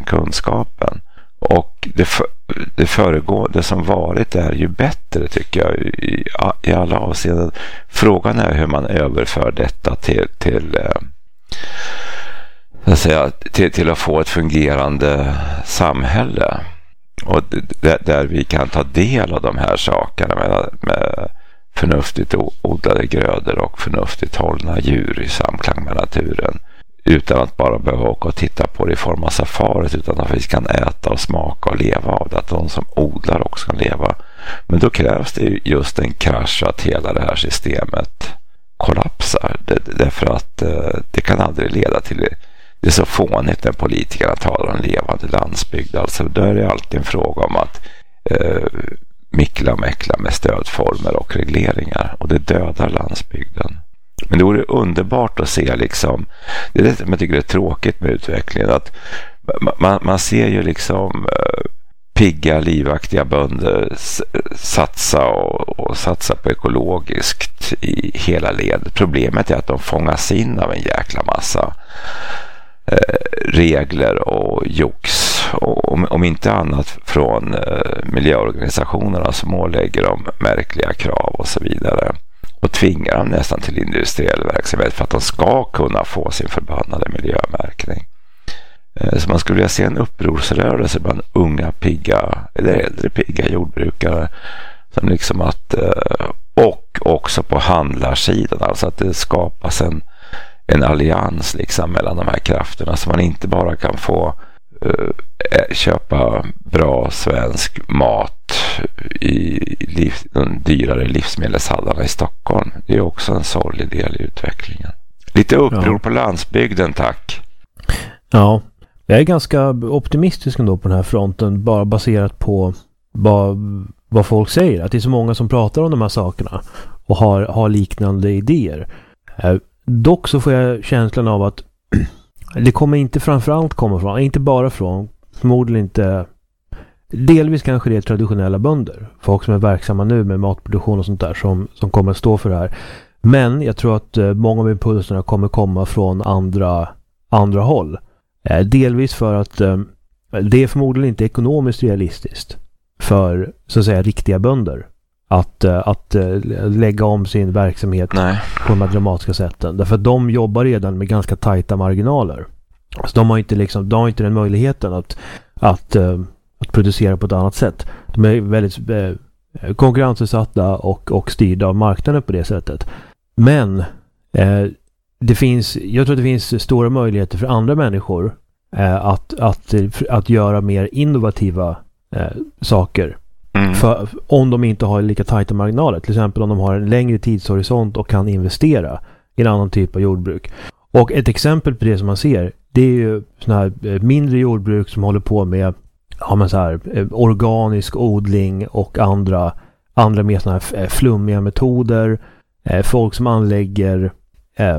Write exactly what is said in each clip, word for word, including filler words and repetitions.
kunskapen. Och det, för, det föregår, det som varit är ju bättre tycker jag i, i alla avseenden. Frågan är hur man överför detta till till, eh, jag säga, till, till att få ett fungerande samhälle. Och d- där vi kan ta del av de här sakerna med, med förnuftigt odlade grödor och förnuftigt hållna djur i samklang med naturen. Utan att bara behöva åka och titta på det i form av safaris, utan att vi kan äta och smaka och leva av det. Att de som odlar också kan leva. Men då krävs det just en krasch att hela det här systemet kollapsar. Det, därför att eh, det kan aldrig leda till det. Det är så fånigt när politikerna talar om levande landsbygd. Alltså då är det alltid en fråga om att eh, mickla och mäckla med stödformer och regleringar. Och det dödar landsbygden. Men det vore underbart att se liksom, det är det som jag tycker är tråkigt med utvecklingen, att man, man ser ju liksom uh, pigga, livaktiga bönder s- satsa och, och satsa på ekologiskt i hela ledet. Problemet är att de fångas in av en jäkla massa uh, regler och jox, och om, om inte annat från uh, miljöorganisationerna som ålägger dem märkliga krav och så vidare. Och tvingar dem nästan till industriell verksamhet för att de ska kunna få sin förbannade miljömärkning. Så man skulle vilja se en upprorsrörelse bland unga pigga eller äldre pigga jordbrukare som liksom att, och också på handlarsidan, alltså att det skapas en, en allians liksom mellan de här krafterna, så man inte bara kan få uh, köpa bra svensk mat i liv, de dyrare livsmedelshallarna i Stockholm. Det är också en sorglig del i utvecklingen. Lite uppror ja. På landsbygden, tack. Ja, jag är ganska optimistisk ändå på den här fronten, bara baserat på vad, vad folk säger. Att det är så många som pratar om de här sakerna och har, har liknande idéer. Eh, dock så får jag känslan av att det kommer inte framförallt komma från, inte bara från, förmodligen inte, delvis kanske det är traditionella bönder, folk som är verksamma nu med matproduktion och sånt där, som, som kommer att stå för det här. Men jag tror att eh, många av impulserna kommer komma från andra, andra håll. Eh, delvis för att eh, det är förmodligen inte ekonomiskt realistiskt för, så att säga, riktiga bönder att, eh, att eh, lägga om sin verksamhet Nej. På de här dramatiska sätten. Därför att de jobbar redan med ganska tajta marginaler. Så de har inte, liksom, de har inte den möjligheten att, att, eh, att producera på ett annat sätt. De är väldigt eh, konkurrensutsatta och, och styrda av marknaden på det sättet. Men eh, det finns, jag tror att det finns stora möjligheter för andra människor eh, att, att, att göra mer innovativa eh, saker. Mm. För, om de inte har lika tajta marginaler. Till exempel om de har en längre tidshorisont och kan investera i en annan typ av jordbruk. Och ett exempel på det som man ser, det är ju såna här mindre jordbruk som håller på med, ja, men så här, organisk odling och andra, andra mer såna här flummiga metoder. Folk som anlägger eh,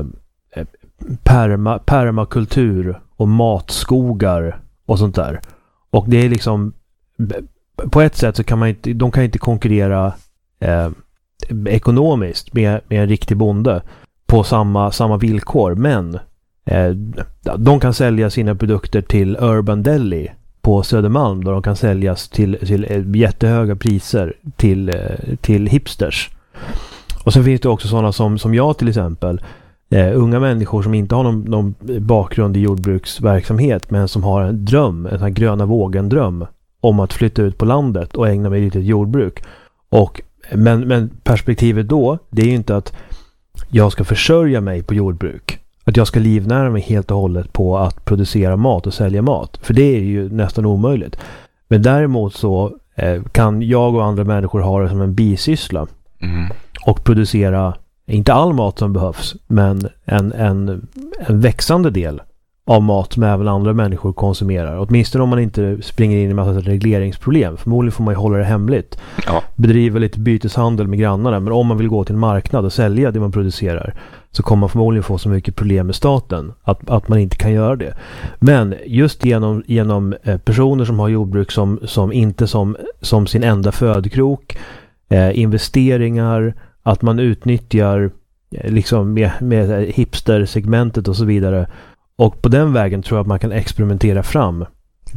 perma, permakultur och matskogar och sånt där. Och det är liksom, på ett sätt så kan man inte, de kan inte konkurrera eh, ekonomiskt med, med en riktig bonde på samma, samma villkor, men eh, de kan sälja sina produkter till Urban Deli på Södermalm, där de kan säljas till, till jättehöga priser till, till hipsters. Och sen finns det också sådana som, som jag till exempel, eh, unga människor som inte har någon, någon bakgrund i jordbruksverksamhet, men som har en dröm, en sån här gröna vågen-dröm om att flytta ut på landet och ägna mig lite åt jordbruk. Och, men, men perspektivet då, det är ju inte att jag ska försörja mig på jordbruk. Att jag ska livnära mig helt och hållet på att producera mat och sälja mat. För det är ju nästan omöjligt. Men däremot så eh, kan jag och andra människor ha det som en bisyssla. Mm. Och producera, inte all mat som behövs, men en, en, en växande del av mat som även andra människor konsumerar. Åtminstone om man inte springer in i en massa regleringsproblem. Förmodligen får man ju hålla det hemligt. Ja. Bedriva lite byteshandel med grannarna. Men om man vill gå till en marknad och sälja det man producerar, så kommer man förmodligen få så mycket problem med staten att, att man inte kan göra det. Men just genom, genom personer som har jordbruk som, som inte som, som sin enda födkrok, eh, investeringar, att man utnyttjar eh, liksom med, med hipster-segmentet och så vidare. Och på den vägen tror jag att man kan experimentera fram